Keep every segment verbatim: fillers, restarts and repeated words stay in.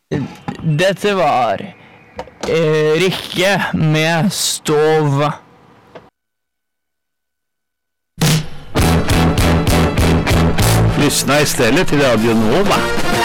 Dette var eh, Rikke med Stov. Lyssna istället till Radio Nova.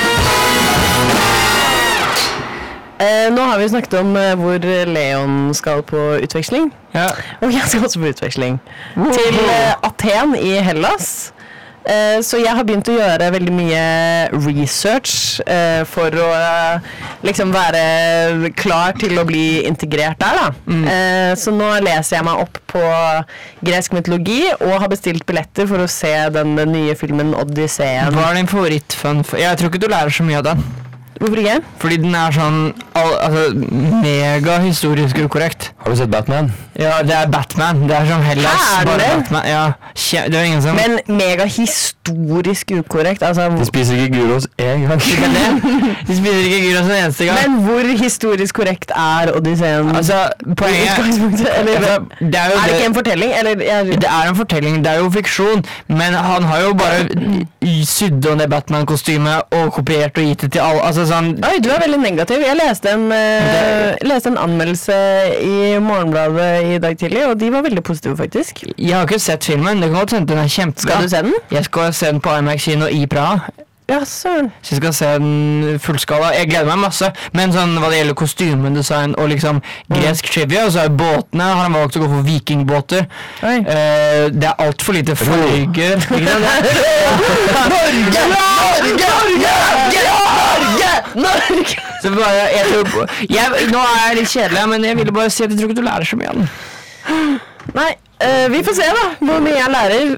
Eh, nå har vi snakket om eh, hvor Leon skal på utveksling. Ja. Og jeg skal også på utveksling. Til eh, Aten i Hellas. Eh, så jeg har begynt å gjøre veldig mye research eh, for å eh, liksom være klar til å bli integrert der da. Mm. Eh, så nå leser jeg meg opp på gresk mytologi og har bestilt billetter for å se den nye filmen Odysseen. Hva er din favorittfun? Jeg tror ikke du lærer så mye av den. Hvorfor ikke? Fordi den er sånn al altså, mega historisk ukorrekt. Har du sett Batman? Ja, det er Batman. Det er sånn Hellas. Er det bare det? Batman. Ja, det er ingen som... Men mega historisk ukorrekt, altså... De spiser ikke gyros en gang. De spiser ikke gyros en eneste gang. Men hvor historisk korrekt er Odysseen? Altså, poenget... Eller, altså, det er, jo er det ikke det, en fortelling? Eller, jeg... det er en fortelling, det er jo fiksjon. Men han har jo bare sydd om det Batman-kostymet og kopiert og gitt det til alle. Altså sånn... Oi, du er veldig negativ. Jeg leste en, uh, leste en anmeldelse i Morgenbladet i dag tidlig, og de var veldig positive faktisk. Jeg har ikke sett filmen, det kan godt hende den er kjempebra. Skal du se den? Jeg skal se den på IMAX-kino i Praha. Ja, søren. Så jeg skal se den fullskala. Jeg gleder meg masse, men sånn hva det gjelder kostymedesign og liksom gresk trivia, så er båtene, har han valgt å gå for vikingbåter. Oi. Eh, det er alt for lite flyger. Ikke sant? Norge! Norge! Norge! Norge! Norge! Så bare, jeg tror på, jeg, nå er jeg litt kjedelig, men jeg ville bare si at jeg tror ikke du lærer så mye av den. Nei, uh, vi får se da, hvor mye jeg lærer.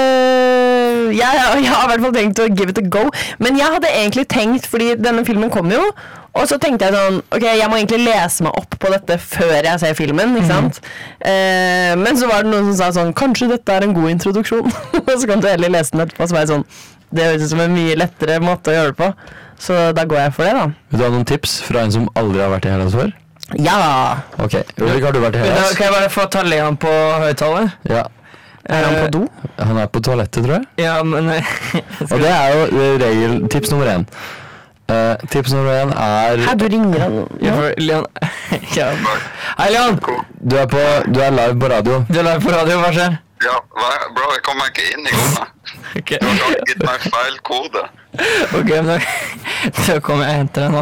Uh, jeg, jeg har i hvert fall tenkt å give it a go. Men jeg hadde egentlig tenkt, fordi denne filmen kom jo, og så tenkte jeg sånn, ok, jeg må egentlig lese meg opp på dette før jeg ser filmen, ikke sant? Mm. Uh, men så var det noen som sa sånn, kanskje dette er en god introduksjon. Og så kan du heller lese den etterpå, så var jeg sånn, det høres ut som en mye lettere måte å gjøre det på. Så da går jeg for det da. Vil du ha noen tips fra en som aldri har vært i Hellas før? Ja! Ok, Ulrik, har du vært i Hellas? Kan jeg bare få ta Leon på høyttaler? Ja. Er han på do? Han er på toalettet, tror jeg. Ja, men... Og det er jo uh, regel, tips nummer én. Uh, tips nummer én er... Her, du ringer han. Ja, for Leon... ja. Hei, Leon! Du er, på, du er live på radio. Du er live på radio, hva skjer? Ja, hva? Bro, jeg kommer ikke inn i gangen. Okay. Du har gitt meg feil kode. Ok, men da, da kommer jeg og henter den nå.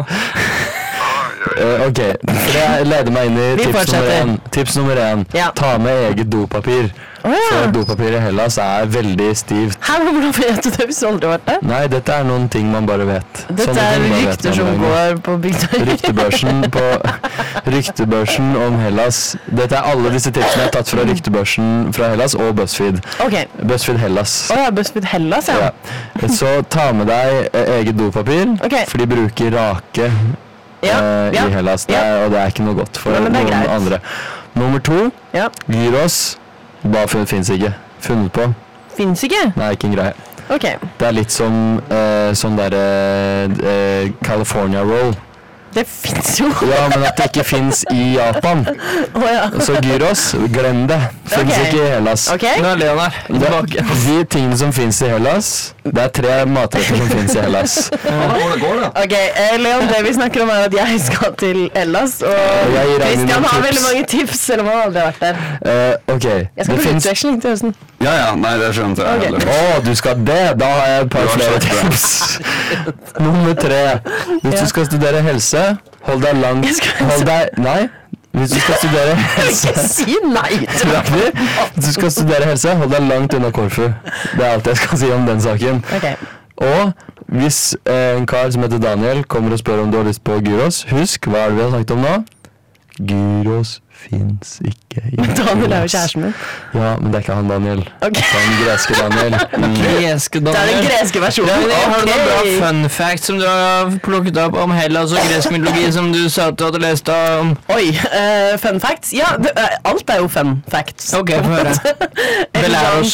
Uh, ok, for det leder meg inn i Vi tips fortsetter. nummer én. Tips nummer én. Ja. Ta med eget dopapir. Å ja. For dopapir i Hellas er veldig stivt. Her, hvordan vet du det hvis du aldri har vært der? Nei, dette er noen ting man bare vet. Dette Sånne er ting bare vet rykter man som bare går på bygda. Ryktebørsen på Ryktebørsen om Hellas. Dette er alle disse tipsene jeg har tatt fra Ryktebørsen fra Hellas og BuzzFeed. Ok. BuzzFeed Hellas. Åja, BuzzFeed Hellas, ja. Ja. Så ta med deg eh, eget dopapir, Ok. for de bruker rake Ja, eh, ja, i Hellas, det ja. er, og det er ikke noe godt for Nei, men det er noen greit. andre. Nummer to, Ja. gyros. Bare funnet, finnes ikke. Funnet på. Finnes ikke? Nei, ikke en greie. Ok. Det er litt som eh, sånn der eh, California roll. Det finnes jo. Ja, men at det ikke finnes i Japan. Åja. Så gyros, glem det. Finnes Ok. ikke i Hellas. Ok. Nå er Leon her. Det, Tilbake. de tingene som finnes i Hellas, det er tre matretter som finnes i Hellas. Ok, eh, Leon, det vi snakker om er at jeg skal til Hellas, og Jeg gir deg Christian noen har tips. veldig mange tips, selv om han aldri har vært der. Eh, ok, Jeg skal det på finnes... utveksling til høsten. Ja, ja, nei, det skjønte jeg Ok. heller. Å, du skal det? Da har jeg et par Du har flere sagt det. tips. Nummer tre. Hvis Ja. du skal studere helse, hold deg langt... Jeg skal- Hold deg... Nei. Hvis du skal studere helse... Ikke si nei til meg. Ragnar, hvis du skal studere helse, hold deg langt unna Korfu. Det er alt jeg skal si om den saken. Ok. Og hvis eh, en kar som heter Daniel kommer og spør om du har lyst på gyros, husk, hva er det vi har snakket om nå? Gyros finnes ikke i Daniel er jo Hellas. kjæresten min. Ja, men det er ikke han Daniel. Ok. Det er den greske Daniel. Mm. Greske Det er den greske versjonen. Ja, men jeg har du noen bra Ok. fun facts som du har plukket opp om Hellas og gresk mytologi som du sa at du hadde lest om? Oi, eh, fun facts? Ja, det, eh, alt er jo fun facts. Ok, få høre. Eller Belær sånn, oss.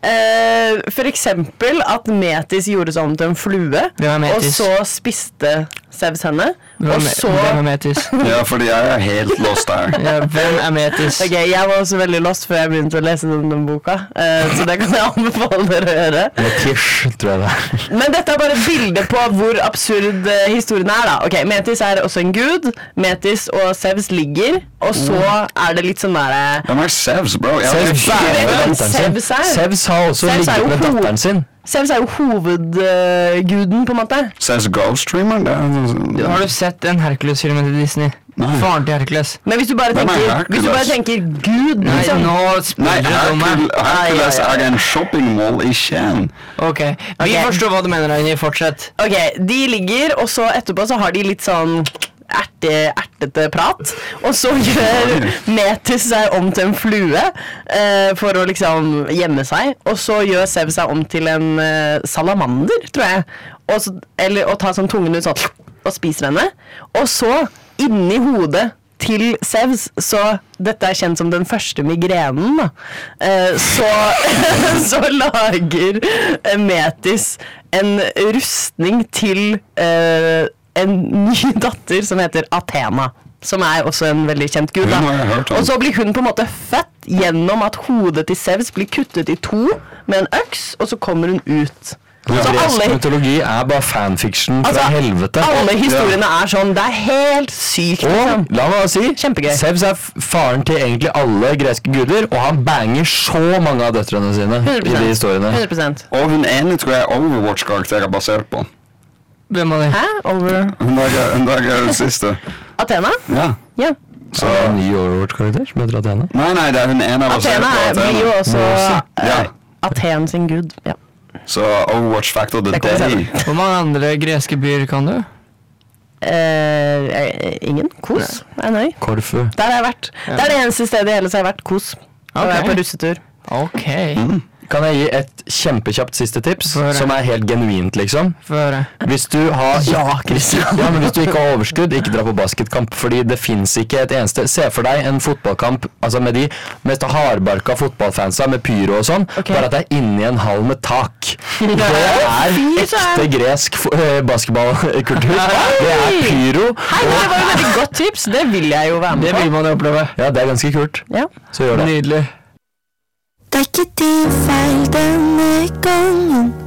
Uh, for eksempel at Metis gjorde seg om til en flue, Hvem er og Metis? så spiste Sevs henne. Hvem Og er, så hvem er Metis? Ja, fordi jeg er helt lost her. Ja, hvem er Metis? Ok, jeg var også veldig lost før jeg begynte å lese den, den boka, uh, så det kan jeg anbefale dere å gjøre. Tish, tror jeg det er. Men dette er bare et bilde på hvor absurd uh, historien er, da. Ok, Metis er også en gud. Metis og Sevs ligger, og så er det litt sånn der Hvem er Sevs, bro? Jeg Sevs vet ikke. bærer hvem datteren sin. Sevs er. Sevs har også Sevs er jo ligget med ho- datteren sin. Sevs er jo hovedguden, på en måte. Sevs Ghost Streamer? Det er... Har du sett den Hercules-filmen til Disney? Nei. Faren til Hercules. Men hvis du bare Hvem er tenker, Hercules? hvis du bare tenker Gud, Nei, liksom. nå Nei, spiller du om meg. Hercul Hercules Ai, ai, ai. er en shoppingmall i Skien. Ok, vi Ok. forstår hva du mener, Ragnhild. Fortsett. Ok, de ligger, og så etterpå så har de litt sånn erte, ertete prat. Og så gjør Metis seg om til en flue eh, for å liksom gjemme seg. Og så gjør Sev seg om til en eh, salamander, tror jeg. Og, så, eller, og tar sånn tungen ut sånn og spiser henne. Og så, inni hodet til Sevs, så dette er kjent som den første migrenen, da. Eh, så, så lager eh, Metis en rustning til eh, en ny datter som heter Athena. Som er også en veldig kjent gud, da. Hun har jeg hørt om. Og så blir hun på en måte født gjennom at hodet til Sevs blir kuttet i to med en øks, og så kommer hun ut. Men Så gresk alle- mytologi er bare fanfiction fra Altså, helvete. Alle historiene er sånn. Det er helt sykt, liksom. Og la meg bare si, Kjempegøy. Sevs er f- faren til egentlig alle greske guder, og han banger så mange av døtrene sine i de historiene. hundre prosent. Og hun ene tror jeg er Overwatch-karakterer basert på. Hvem av de? Hæ? Over Hun der er, hun der er den siste. Athena? Ja. Ja. Så... Så en ny Overwatch-karakter som heter Athena. Nei, nei, det er hun ene basert Athena på er, blir jo Athena. også Ja. eh, Athen sin gud. Ja. Så Overwatch Fact of the Det kommer Day. senere. Hvor mange andre greske byer kan du? Eh, eh, ingen? Kos? Nei, nei. Korfu. Der har jeg vært. Det er det eneste stedet i hele så har jeg vært. Kos. Og Ok. jeg er på russetur. Ok, Kan jeg gi et kjempekjapt siste tips, Få høre. som er helt genuint, liksom? få høre. Hvis du har Ja, Christian. Ja, men hvis du ikke har overskudd, ikke dra på basketkamp, fordi det finnes ikke et eneste. Se for deg en fotballkamp altså med de mest hardbarka fotballfansa med pyro og sånn, Ok. bare at det er inni en hall med tak. Det er Fy søren. ekte gresk fo- eh, basketballkultur. Det er pyro. Hei, men det var et veldig godt tips. Det vil jeg jo være med Det vil på. man jo oppleve. Ja, det er ganske kult. Ja. Så gjør det. Nydelig. Det er ikke din feil denne gangen.